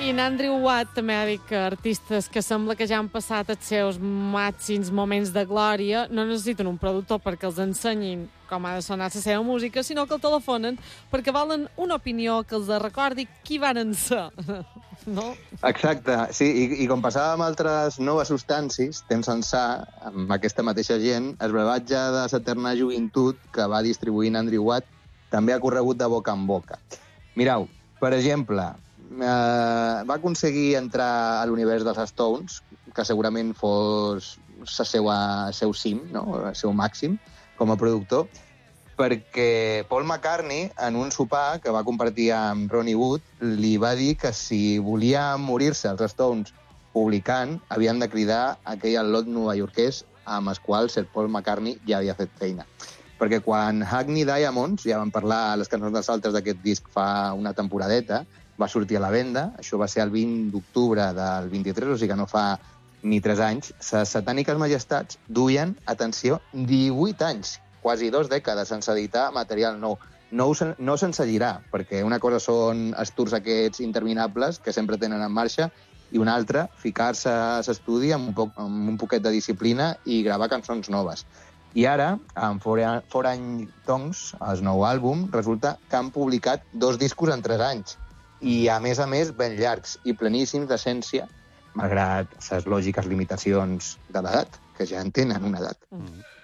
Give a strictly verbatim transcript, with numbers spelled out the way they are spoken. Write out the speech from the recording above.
en Andrew Watt també ha dit que artistes que sembla que ja han passat els seus màxims moments de glòria no necessiten un productor perquè els ensenyin com ha de sonar la seva música, sinó que el telefonen perquè volen una opinió que els recordi qui varen ser. No? Exacte, sí, i, i com passava amb altres noves substàncies, temps ençà, amb aquesta mateixa gent, el brevatge de l'eterna joventut que va distribuint Andrew Watt també ha corregut de boca en boca. Mireu, per exemple, eh, va aconseguir entrar a l'univers dels Stones, que segurament fos el seu, seu cim, no? El seu màxim, com a productor, perquè Paul McCartney, en un sopar que va compartir amb Ronnie Wood, li va dir que si volia morir-se els Stones publicant, havien de cridar aquell lot novaiorquès amb els quals Sir Paul McCartney ja havia fet feina. Perquè quan Hackney Diamonds, ja vam parlar a les cançons dels altres d'aquest disc fa una temporadeta, va sortir a la venda, això va ser el vint d'octubre del vint-i-tres, o sigui que no fa ni tres anys, les satàniques majestats duien, atenció, divuit anys, quasi dos dècades sense editar material nou. No, no sense girar, perquè una cosa són els tours aquests interminables que sempre tenen en marxa i una altra, ficar-se a l'estudi amb, un poc, amb un poquet de disciplina i gravar cançons noves. I ara, amb Foreign Tongues, el nou àlbum, resulta que han publicat dos discos en tres anys. I, a més a més, ben llargs i pleníssims d'essència, malgrat les lògiques limitacions de l'edat, que ja en tenen una edat. Mm.